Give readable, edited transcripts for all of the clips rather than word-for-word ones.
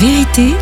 vérité,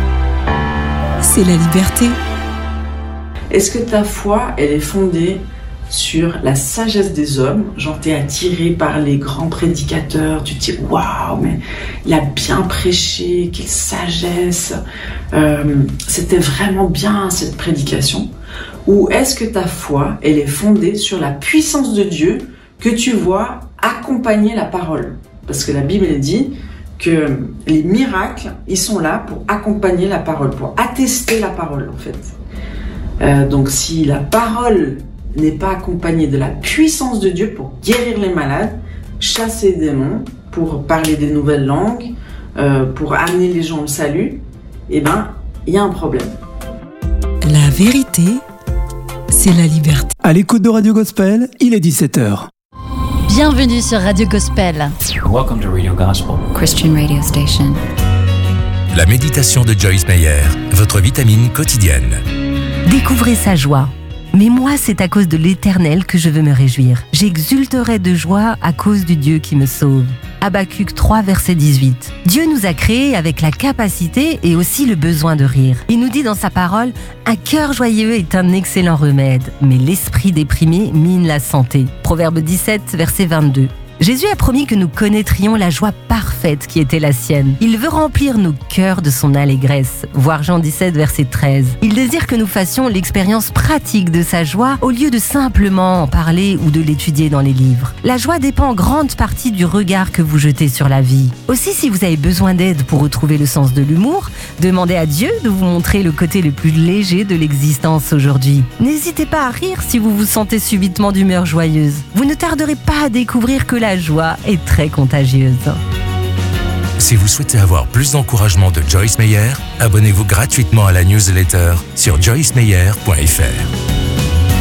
c'est la liberté. Est-ce que ta foi, elle est fondée sur la sagesse des hommes? Genre, t'es attiré par les grands prédicateurs, tu te dis waouh, mais il a bien prêché, quelle sagesse, c'était vraiment bien cette prédication. Ou est-ce que ta foi, elle est fondée sur la puissance de Dieu que tu vois accompagner la parole? Parce que la Bible elle dit que les miracles, ils sont là pour accompagner la parole, pour attester la parole en fait. Donc si la parole n'est pas accompagnée de la puissance de Dieu pour guérir les malades, chasser les démons, pour parler des nouvelles langues, pour amener les gens au salut, eh ben, il y a un problème. La vérité, c'est la liberté. À l'écoute de Radio Gospel, il est 17h. Bienvenue sur Radio Gospel. Welcome to Radio Gospel, Christian radio station. La méditation de Joyce Meyer, votre vitamine quotidienne. Découvrez sa joie. Mais moi, c'est à cause de l'Éternel que je veux me réjouir. J'exulterai de joie à cause du Dieu qui me sauve. Habacuc 3, verset 18. Dieu nous a créés avec la capacité et aussi le besoin de rire. Il nous dit dans sa parole, « Un cœur joyeux est un excellent remède, mais l'esprit déprimé mine la santé. » Proverbe 17, verset 22. Jésus a promis que nous connaîtrions la joie parfaite qui était la sienne. Il veut remplir nos cœurs de son allégresse. Voir Jean 17, verset 13. Il désire que nous fassions l'expérience pratique de sa joie au lieu de simplement en parler ou de l'étudier dans les livres. La joie dépend en grande partie du regard que vous jetez sur la vie. Aussi, si vous avez besoin d'aide pour retrouver le sens de l'humour, demandez à Dieu de vous montrer le côté le plus léger de l'existence aujourd'hui. N'hésitez pas à rire si vous vous sentez subitement d'humeur joyeuse. Vous ne tarderez pas à découvrir que la joie est très contagieuse. Si vous souhaitez avoir plus d'encouragement de Joyce Meyer, abonnez-vous gratuitement à la newsletter sur joycemeyer.fr.